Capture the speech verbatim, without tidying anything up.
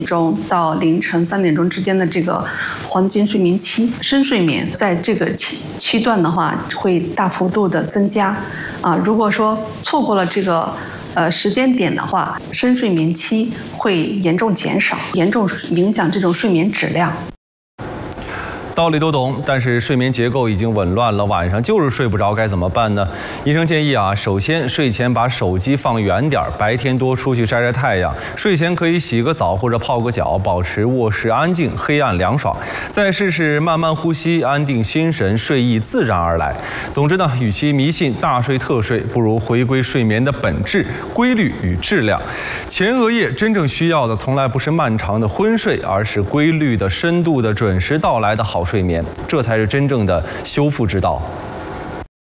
钟到凌晨三点钟之间的这个黄金睡眠期，深睡眠在这个期期段的话会大幅度的增加啊。如果说错过了这个呃时间点的话，深睡眠期会严重减少，严重影响这种睡眠质量。 道理都懂，但是睡眠结构已经紊乱了，晚上就是睡不着，该怎么办呢？医生建议啊，首先睡前把手机放远点，白天多出去晒晒太阳，睡前可以洗个澡或者泡个脚，保持卧室安静、黑暗凉爽。再试试慢慢呼吸，安定心神，睡意自然而来。总之呢，与其迷信大睡特睡，不如回归睡眠的本质、规律与质量。前额叶真正需要的，从来不是漫长的昏睡，而是规律的、深度的、准时到来的好睡眠，这才是真正的修复之道。